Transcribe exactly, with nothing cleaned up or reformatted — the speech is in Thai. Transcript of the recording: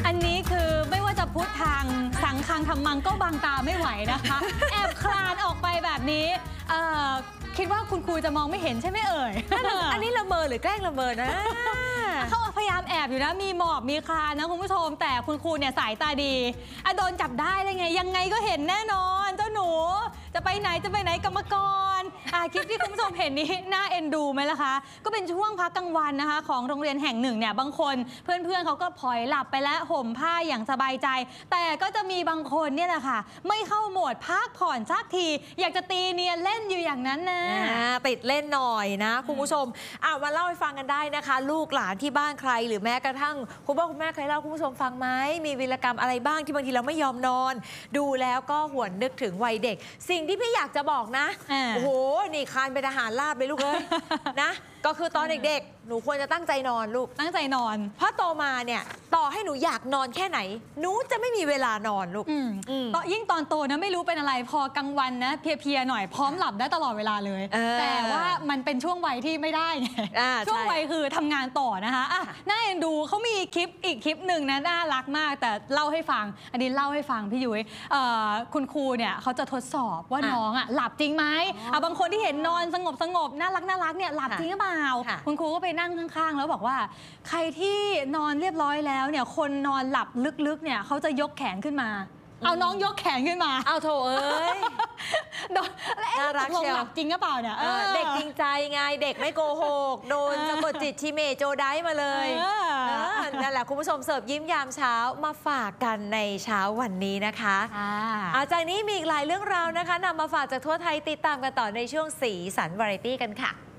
อันนี้คือไม่ว่าจะพุทธทางสังคังธรรมังก็บังตาไม่ไหวนะคะ แอบคลานออกไปแบบนี้คิดว่าคุณครูจะมองไม่เห็นใช่ไหมเอ่ยอันนี้ละเมอหรือแกล้งละเมอนะเขาพยายามแอบอยู่นะมีหมอบมีคลานนะคุณผู้ชมแต่คุณครูเนี่ยสายตาดีอะโดนจับได้เลยไงยังไงก็เห็นแน่นอนเจ้าหนูจะไปไหนจะไปไหนกรรมกรอ่ะคลิปที่คุณผู้ชมเห็นนี้น่าเอ็นดูไหมล่ะคะก็เป็นช่วงพักกลางวันนะคะของโรงเรียนแห่งหนึ่งเนี่ยบางคนเพื่อนๆเขาก็พลอยหลับไปแล้วห่มผ้าอย่างสบายใจแต่ก็จะมีบางคนเนี่ยแหละค่ะไม่เข้าโหมดพักผ่อนสักทีอยากจะตีเนียนเล่นอยู่อย่างนั้นนะติดเล่นหน่อยนะคุณผู้ชมอ่ะมาเล่าให้ฟังกันได้นะคะลูกหลานที่บ้านใครหรือแม้กระทั่งคุณพ่อคุณแม่เคยเล่าคุณผู้ชมฟังไหมมีวีรกรรมอะไรบ้างที่บางทีเราไม่ยอมนอนดูแล้วก็หวนนึกถึงวัยเด็กสิ่งที่พี่อยากจะบอกนะโอ้โหนี่คานเป็นทหารราบเลยลูกเอ้ยนะก็คือตอนเด็กๆหนูควรจะตั้งใจนอนลูกตั้งใจนอนเพราะโตมาเนี่ยต่อให้หนูอยากนอนแค่ไหนหนูจะไม่มีเวลานอนลูกต่อยิ่งตอนโตนะไม่รู้เป็นอะไรพอกลางวันนะเพลียๆหน่อยพร้อมหลับได้ตลอดเวลาเลยแต่ว่ามันเป็นช่วงวัยที่ไม่ได้ไงช่วงวัยคือทำงานต่อนะคะอ่ะน่าเอ็นดูเขามีคลิปอีกคลิปหนึ่งนะน่ารักมากแต่เล่าให้ฟังอันนี้เล่าให้ฟังพี่ยุ้ยคุณครูเนี่ยเขาจะทดสอบว่าน้องอ่ะหลับจริงไหมบางคนที่เห็นนอนสงบสงบน่ารักน่ารักเนี่ยหลับจริงหรือเปล่าคุณครูก็ไปนั่งข้างๆแล้วบอกว่าใครที่นอนเรียบร้อยแล้วเนี่ยคนนอนหลับลึกๆเนี่ยเขาจะยกแขนขึ้นมาเอาน้องยกแขนขึ้นมาเอาโถเอ้ยน่ารักเชียวหลับจริงหรือเปล่าเนี่ยเด็กจริงใจไงเด็กไม่โกหกโดนสะกดจิตชิเมโจได้มาเลยนั่นแหละคุณผู้ชมเสิร์ฟยิ้มยามเช้ามาฝากกันในเช้าวันนี้นะคะอาจากนี้มีอีกหลายเรื่องราวนะคะนำมาฝากจากทั่วไทยติดตามกันต่อในช่วงสีสันวาไรตี้กันค่ะ